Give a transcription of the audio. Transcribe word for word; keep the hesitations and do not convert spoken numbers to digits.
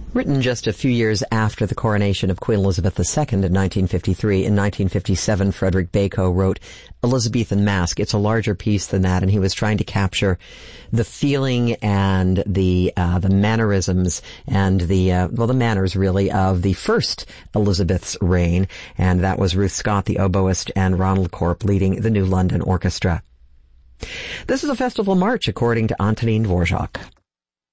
Written just a few years after the coronation of Queen Elizabeth the Second in nineteen fifty-three, in nineteen fifty-seven, Frederick Bacon wrote Elizabethan Masque. It's a larger piece than that, and he was trying to capture the feeling and the uh, the mannerisms and the uh, well, the manners really of the first Elizabeth's reign, and that was Ruth Scott, the oboist, and Ronald Corp leading the New London Orchestra. This is a festival march, according to Antonin Dvorak.